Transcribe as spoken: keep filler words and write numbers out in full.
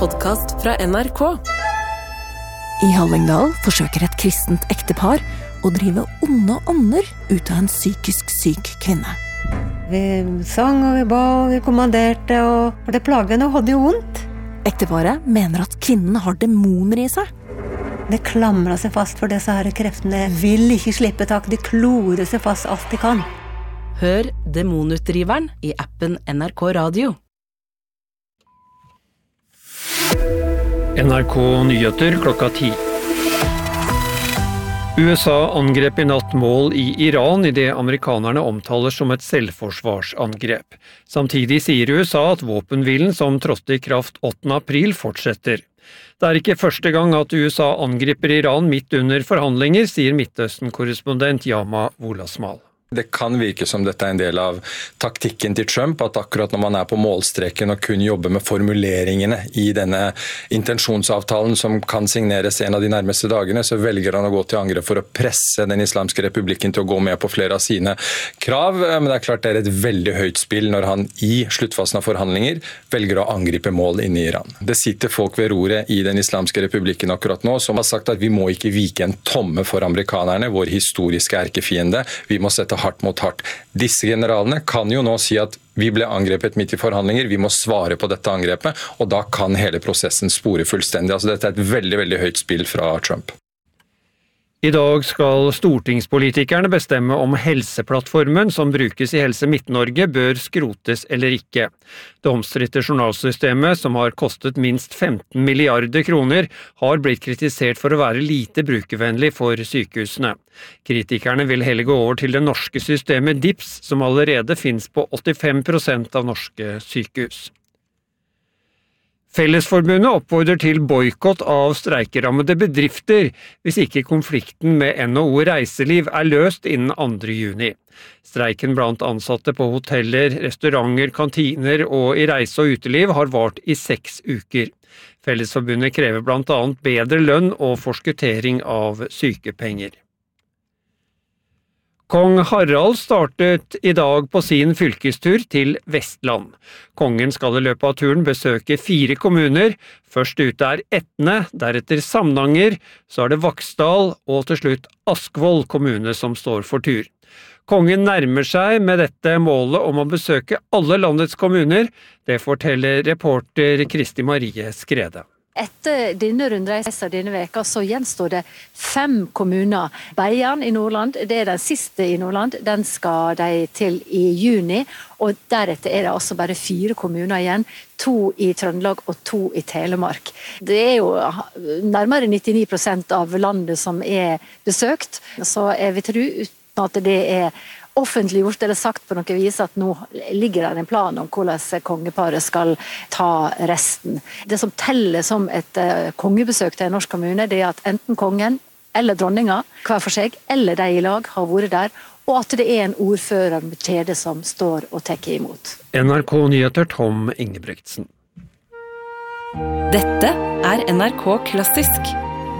podcast fra N R K. I Hallingdal forsøker et kristent ektepar å drive onde ånder ut av en psykisk syk kvinne. Vi sang og vi ba og vi kommanderte, og for det plagene hadde jo vondt. Ekteparet mener at kvinnen har demoner i seg. Det klamrer seg fast for disse her kreftene. Vil ikke slippe tak, de klorer seg fast alt de kan. Hør Demonutdriveren i appen N R K Radio. N R K Nyheter klokka ti. U S A angrep i natt mål i Iran i det amerikanerne omtaler som et selvforsvarsangrep. Samtidig sier U S A at våpenhvilen som trådte i kraft åttende april fortsetter. Det er ikke første gang at U S A angriper Iran midt under forhandlinger, sier Midtøsten-korrespondent Yama Wolasmal. Det kan virke som dette er en del av taktikken til Trump, at akkurat når man er på målstreken og kun jobber med formuleringene i denne intensjonsavtalen som kan signeres en av de nærmeste dagene, så velger han å gå til angrep for å presse den islamske republikken til å gå med på flere av sine krav. Men det er klart det er et veldig høyt spill når han i sluttfasen av forhandlinger velger å angripe mål inne i Iran. Det sitter folk ved roret i den islamske republikken akkurat nå som har sagt at vi må ikke vike en tomme for amerikanerne, vår historiske erkefiende. Vi må sette hardt mot hardt. Disse generalene kan jo nå si at vi ble angrepet midt i forhandlinger, vi må svare på dette angrepet, og da kan hele prosessen spore fullstendig. Altså dette er et veldig, veldig høyt spill fra Trump. I dag skal stortingspolitikerne bestemme om helseplattformen som brukes i Helse Midt-Norge bør skrotes eller ikke. Det omstridte journalsystemet, som har kostet minst femten milliarder kroner, har blitt kritisert for å være lite brukervennlig for sykehusene. Kritikerne vil heller gå over til det norske systemet D I P S, som allerede finnes på åttifem prosent av norske sykehus. Fellesforbundet oppfordrer til boikott av streikerammede bedrifter hvis ikke konflikten med N H O Reiseliv er løst innen andre juni. Streiken blant ansatte på hoteller, restauranter, kantiner og i reise- og uteliv har vart i seks uker. Fellesforbundet krever blant annet bedre lønn og forskuttering av sykepenger. Kong Harald startet i dag på sin fylkestur til Vestland. Kongen skal i løpet av turen besøke fire kommuner. Først ut er Etne, deretter Samnanger, så er det Vaksdal og til slutt Askvoll kommune som står for tur. Kongen nærmer seg med dette målet om å besøke alle landets kommuner. Det forteller reporter Kristi Marie Skrede. Etter denne rundreisen denne veka så gjenstår det fem kommuner. Beiarn i Nordland, det er den siste i Nordland, den skal de til i juni, og deretter er det altså bare fire kommuner igjen, to i Trøndelag og to i Telemark. Det er jo nærmere nittini prosent av landet som er besøkt, så jeg vil tro uten at det er offentliggjort eller sagt på noe vis at nå ligger det en plan om hvordan kongeparet skal ta resten. Det som teller som et kongebesøk til en norsk kommune, det er at enten kongen eller dronninga, hver for seg, eller de i lag har vært der, og at det er en ordfører med kjede som står og tekker imot. N R K Nyheter Tom Ingebrigtsen. Dette er N R K Klassisk.